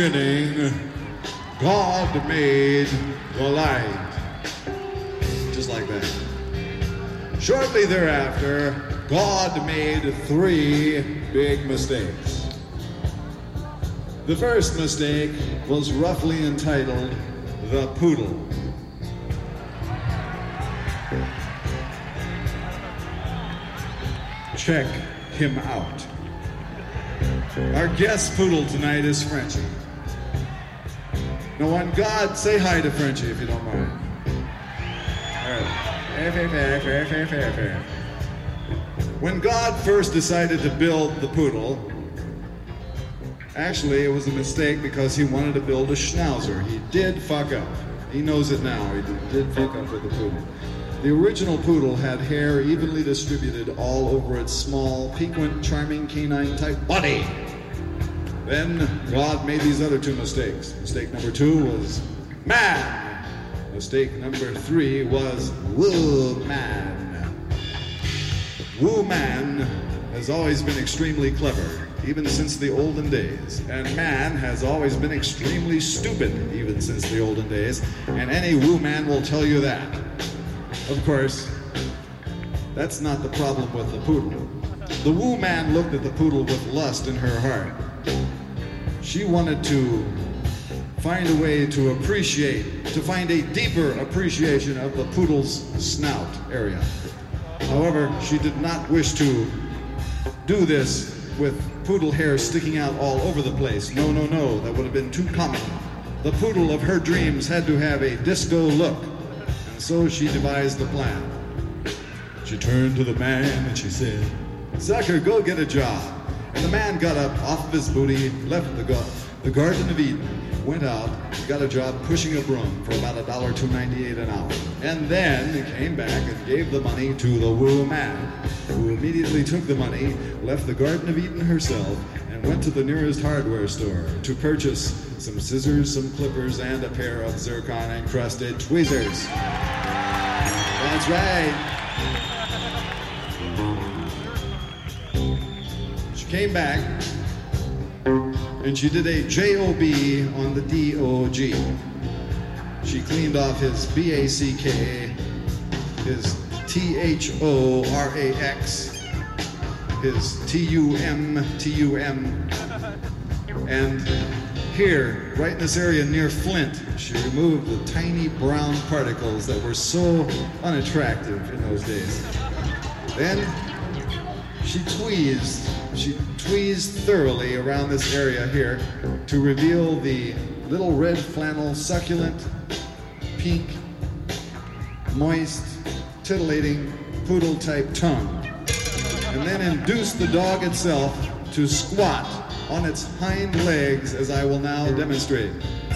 God made the light. Just like that. Shortly thereafter, God made 3 big mistakes. The first mistake was roughly entitled The Poodle. Check him out. Our guest poodle tonight is Frenchie. Now, on God, say hi to Frenchie if you don't mind. All right. Fair. When God first decided to build the poodle, actually it was a mistake because he wanted to build a schnauzer. He did fuck up. He knows it now. He did fuck up with the poodle. The original poodle had hair evenly distributed all over its small, piquant, charming canine-type body. Then God made these other 2 mistakes. Mistake number 2 was man. Mistake number 3 was woo-man. Woo-man has always been extremely clever, even since the olden days. And man has always been extremely stupid, even since the olden days. And any woo-man will tell you that. Of course, that's not the problem with the poodle. The woo-man looked at the poodle with lust in her heart. She wanted to find a way to find a deeper appreciation of the poodle's snout area. However, she did not wish to do this with poodle hair sticking out all over the place. No, that would have been too common. The poodle of her dreams had to have a disco look, and so she devised the plan. She turned to the man and she said, "Sucker, go get a job." And the man got up off of his booty, left the Garden of Eden, went out, got a job pushing a broom for about $1.298 an hour. And then he came back and gave the money to the woo man, who immediately took the money, left the Garden of Eden herself, and went to the nearest hardware store to purchase some scissors, some clippers, and a pair of zircon-encrusted tweezers. That's right. Came back, and she did a J-O-B on the D-O-G. She cleaned off his B-A-C-K, his T-H-O-R-A-X, his T-U-M, and here, right in this area near Flint, she removed the tiny brown particles that were so unattractive in those days. Then she tweezed thoroughly around this area here to reveal the little red flannel, succulent, pink, moist, titillating, poodle-type tongue, and then induced the dog itself to squat on its hind legs, as I will now demonstrate.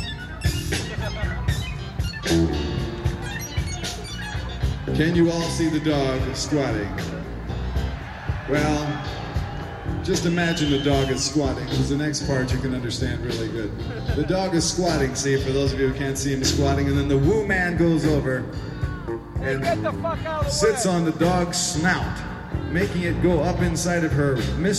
Can you all see the dog squatting? Well, just imagine the dog is squatting, because the next part you can understand really good. The dog is squatting, see, for those of you who can't see him squatting, and then the woo man goes over and sits on the dog's snout, making it go up inside of her